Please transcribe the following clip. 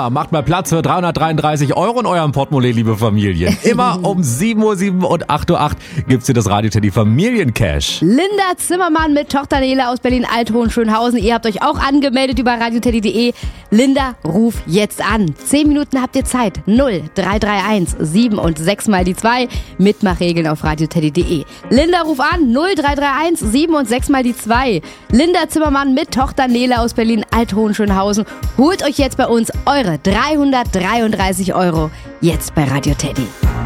Ja, macht mal Platz für 333 € in eurem Portemonnaie, liebe Familien. Immer um 7:07 Uhr und 8:08 Uhr gibt's hier das Radio Teddy Familiencash. Linda Zimmermann mit Tochter Nele aus Berlin-Althohenschönhausen. Ihr habt euch auch angemeldet über radioteddy.de. Linda, ruf jetzt an. 10 Minuten habt ihr Zeit. 0331 7 und 6 mal die 2. Mitmachregeln auf radioteddy.de. Linda, ruf an. 0331 7 und 6 mal die 2. Linda Zimmermann mit Tochter Nele aus Berlin-Althohenschönhausen. Holt euch jetzt bei uns eure 333 € jetzt bei Radio Teddy.